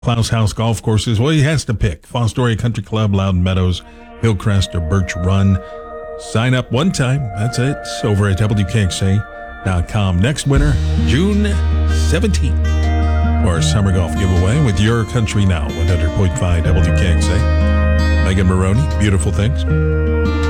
Klaus House golf courses. Well, he has to pick Fostoria Country Club, Loudon Meadows, Hillcrest, or Birch Run. Sign up one time. That's it. It's over at WKXA.com. Next winter, June 17th, for our summer golf giveaway with Your Country Now, 100.5 WKXA. Megan Maroney, Beautiful Things.